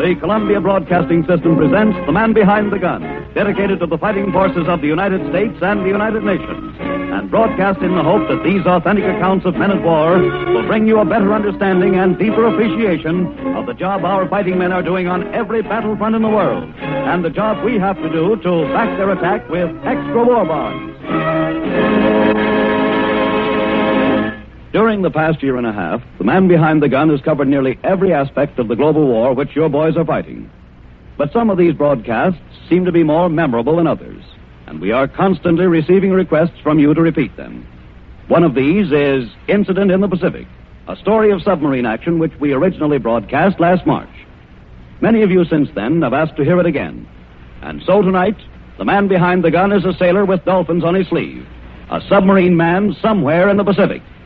The Columbia Broadcasting System presents The Man Behind the Gun, dedicated to the fighting forces of the United States and the United Nations, and broadcast in the hope that these authentic accounts of men at war will bring you a better understanding and deeper appreciation of the job our fighting men are doing on every battlefront in the world, and the job we have to do to back their attack with extra war bonds. During the past year and a half, The Man Behind the Gun has covered nearly every aspect of the global war which your boys are fighting. But some of these broadcasts seem to be more memorable than others, and we are constantly receiving requests from you to repeat them. One of these is Incident in the Pacific, a story of submarine action which we originally broadcast last March. Many of you since then have asked to hear it again. And so tonight, the man behind the gun is a sailor with dolphins on his sleeve, a submarine man somewhere in the Pacific.